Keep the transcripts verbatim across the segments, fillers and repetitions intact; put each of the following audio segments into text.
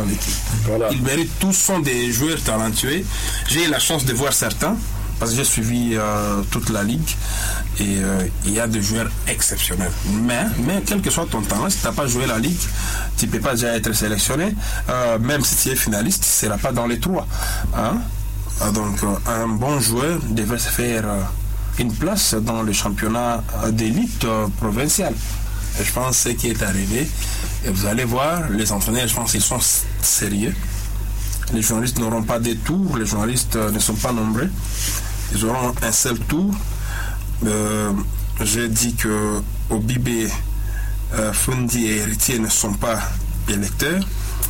l'équipe. Voilà. Ils méritent tous, sont des joueurs talentueux. J'ai eu la chance de voir certains, parce que j'ai suivi euh, toute la ligue, et euh, il y a des joueurs exceptionnels. Mais, mais quel que soit ton talent, si tu n'as pas joué la ligue, tu ne peux pas déjà être sélectionné. Euh, même si tu es finaliste, tu ne seras pas dans les trois. Hein? Donc, un bon joueur devrait se faire euh, une place dans le championnat d'élite euh, provincial. Et je pense que ce qui est arrivé, et vous allez voir, les entraîneurs, je pense qu'ils sont sérieux. Les journalistes n'auront pas des tours, les journalistes euh, ne sont pas nombreux. Ils auront un seul tour. Euh, J'ai dit que Obibé, euh, Fundi et Héritier ne sont pas électeurs,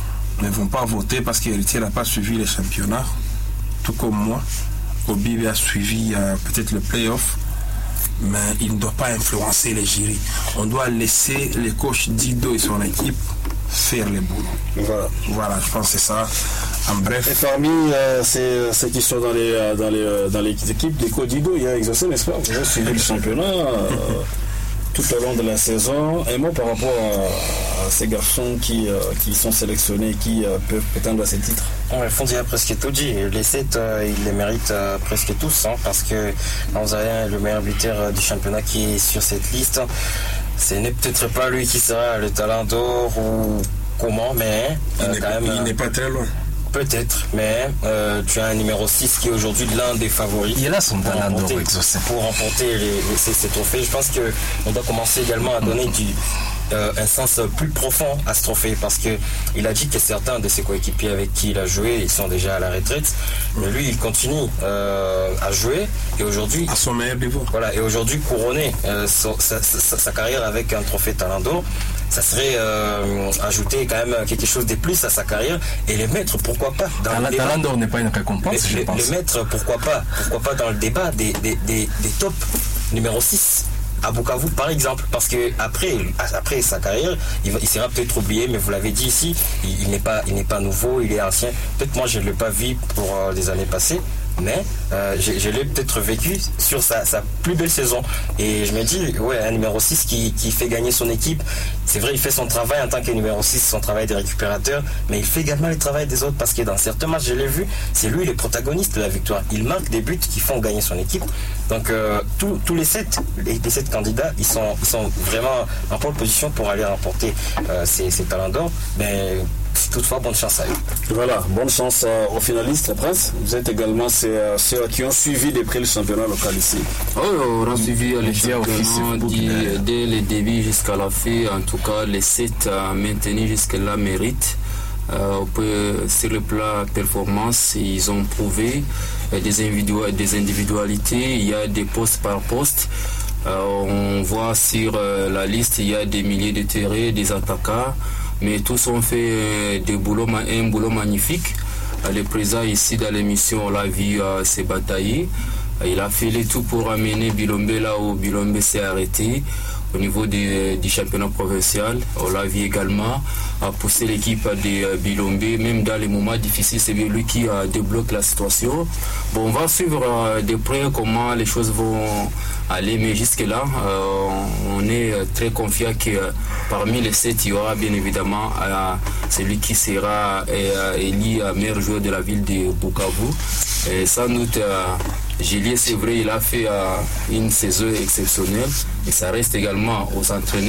ne vont pas voter parce qu'Héritier n'a pas suivi les championnats, tout comme moi. Obibé a suivi euh, peut-être le play-off, mais il ne doit pas influencer les jurys. On doit laisser les coachs Dido et son équipe faire les boulots. Voilà. Voilà, je pense que c'est ça. En bref. Et parmi euh, ces, ceux qui sont dans les, dans les, dans les équipes des Codido, il y a Exaucé, n'est-ce pas? Vous avez suivi le championnat euh, tout au long de la saison. Un mot par rapport à, à ces garçons qui, euh, qui sont sélectionnés, qui euh, peuvent prétendre à ces titres. Ouais, Fondi a presque tout dit. Les sept, euh, ils les méritent euh, presque tous, hein, parce que vous avez le meilleur buteur euh, du championnat qui est sur cette liste. Ce n'est peut-être pas lui qui sera le talent d'or ou comment, mais euh, il n'est quand même. Il n'est pas très loin. Peut-être, mais euh, tu as un numéro six qui est aujourd'hui l'un des favoris. Il est là son talent d'or, pour remporter les, les, ces, ces trophées. Je pense qu'on doit commencer également à donner du, euh, un sens plus profond à ce trophée, parce qu'il a dit que certains de ses coéquipiers avec qui il a joué, ils sont déjà à la retraite. Mais lui, il continue euh, à jouer, et aujourd'hui, à son meilleur niveau. Voilà, et aujourd'hui couronner euh, sa, sa, sa, sa carrière avec un trophée talent d'or, ça serait euh, ajouter quand même quelque chose de plus à sa carrière et les mettre, pourquoi pas, dans le débat. Talent d'or n'est pas une récompense, les, je les, pense. Les mettre, pourquoi pas, pourquoi pas dans le débat des, des, des, des top numéro six à Bukavu par exemple, parce que après, après sa carrière, il, va, il sera peut-être oublié, mais vous l'avez dit ici, il, il n'est pas, il n'est pas nouveau, il est ancien. Peut-être moi je ne l'ai pas vu pour euh, des années passées, mais euh, je, je l'ai peut-être vécu sur sa, sa plus belle saison. Et je me dis, ouais, un numéro six qui, qui fait gagner son équipe, c'est vrai, il fait son travail en tant que numéro six, son travail de récupérateur, mais il fait également le travail des autres, parce que dans certains matchs, je l'ai vu, c'est lui le protagoniste de la victoire. Il marque des buts qui font gagner son équipe. Donc euh, tous, tous les sept, les, les sept candidats, ils sont, ils sont vraiment en pole position pour aller remporter euh, ces, ces talents d'or. Mais toutefois, bonne chance à eux. Voilà, bonne chance euh, aux finalistes, Prince. Vous êtes également ceux, euh, ceux qui ont suivi de près le championnat local ici. Oui, on a suivi le championnat dès, dès le début jusqu'à la fin. En tout cas, les sept euh, maintenus jusque-là méritent. Euh, peut, sur le plan performance, ils ont prouvé euh, des, individu- des individualités. Il y a des postes par poste. Euh, on voit sur euh, la liste, il y a des milliers de terrains, des attaquants. Mais tous ont fait euh, des boulots, un boulot magnifique. Euh, le président ici dans l'émission, on l'a vu euh, se batailler. Euh, il a fait le tout pour amener Bilombe là où Bilombe s'est arrêté. Au niveau de, du championnat provincial, on l'a vu également à pousser l'équipe de euh, Bilombe, même dans les moments difficiles, c'est lui qui euh, débloque la situation. Bon, on va suivre euh, de près comment les choses vont aller, mais jusque-là, euh, on est très confiant que euh, parmi les sept, il y aura bien évidemment euh, celui qui sera euh, élu euh, meilleur joueur de la ville de Bukavu. Et sans doute, euh, Juliet, c'est vrai, il a fait euh, une saison exceptionnelle, et ça reste également aux entraîneurs